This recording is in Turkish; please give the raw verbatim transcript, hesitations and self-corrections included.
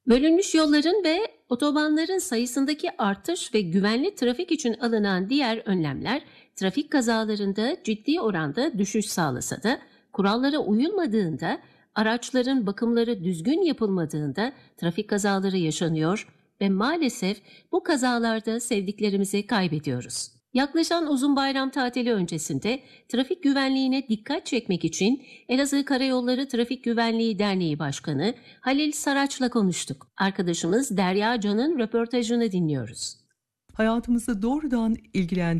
Bölünmüş yolların ve otobanların sayısındaki artış ve güvenli trafik için alınan diğer önlemler, trafik kazalarında ciddi oranda düşüş sağlasa da, kurallara uyulmadığında, araçların bakımları düzgün yapılmadığında trafik kazaları yaşanıyor ve maalesef bu kazalarda sevdiklerimizi kaybediyoruz. Yaklaşan uzun bayram tatili öncesinde trafik güvenliğine dikkat çekmek için Elazığ Karayolları Trafik Güvenliği Derneği Başkanı Halil Saraç'la konuştuk. Arkadaşımız Derya Can'ın röportajını dinliyoruz. Hayatımızı doğrudan ilgilendiren